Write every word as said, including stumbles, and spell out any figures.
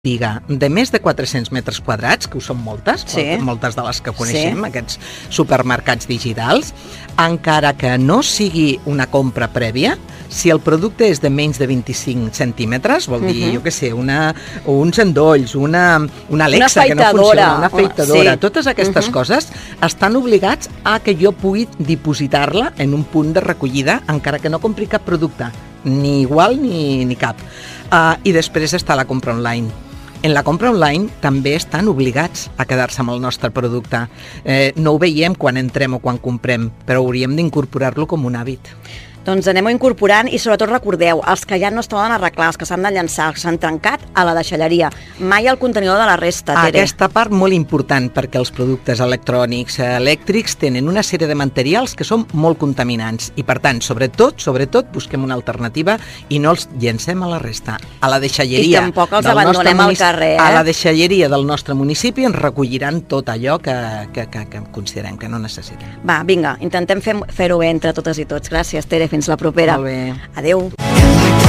botiga de més de quatre-cents metres quadrats, que ho són moltes, sí. moltes de les que coneixem, sí. aquests supermercats digitals, encara que no sigui una compra prèvia, si el producte és de menys de vint-i-cinc centímetres, vol dir, uh-huh. jo què sé, una, uns endolls, una, una Alexa una que no funciona, una sí. afeitadora, totes aquestes uh-huh. coses estan obligats a que jo pugui dipositar-la en un punt de recollida, encara que no compri cap producte, ni igual ni, ni cap. Uh, I després està la compra online. En la compra online també estan obligats a quedar-se amb el nostre producte. Eh, no ho veiem quan entrem o quan comprem, però hauríem d'incorporar-lo com un hàbit. Doncs anem-ho incorporant i sobretot recordeu, els que ja no es poden arreglar, els que s'han de llançar, els que s'han trencat, a la deixalleria. Mai al contenidor de la resta, Tere. Aquesta part molt important, perquè els productes electrònics, elèctrics, tenen una sèrie de materials que són molt contaminants i, per tant, sobretot, sobretot, busquem una alternativa i no els llencem a la resta. A la deixalleria... I tampoc els abandonem al carrer, eh? A la deixalleria del nostre municipi ens recolliran tot allò que, que, que, que considerem que no necessitem. Va, vinga, intentem fer, fer-ho bé entre totes i tots. Gràcies, Tere. Fins la propera. Molt bé. Adéu.